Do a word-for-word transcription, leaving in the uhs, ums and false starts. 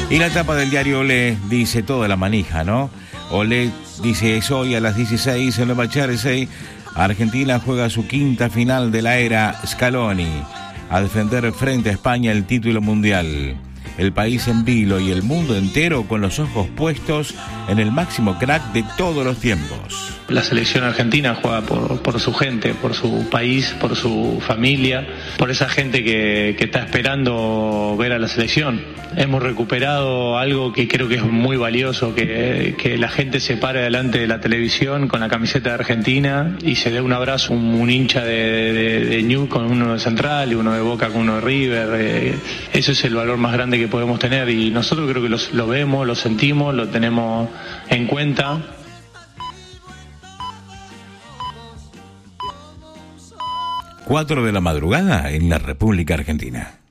Y la tapa del diario Olé dice toda la manija, ¿no? Olé dice: es hoy a las dieciséis en Nueva Jersey. Argentina juega su quinta final de la era Scaloni a defender frente a España el título mundial. El país en vilo y el mundo entero con los ojos puestos en el máximo crack de todos los tiempos. La selección argentina juega por, por su gente, por su país, por su familia, por esa gente que, que está esperando ver a la selección. Hemos recuperado algo que creo que es muy valioso, que, que la gente se pare delante de la televisión con la camiseta de Argentina y se dé un abrazo, un, un hincha de, de, de Newell's con uno de Central y uno de Boca con uno de River. Eh, eso es el valor más grande que podemos tener y nosotros creo que los, lo vemos, lo sentimos, lo tenemos en cuenta. Cuatro de la madrugada en la República Argentina.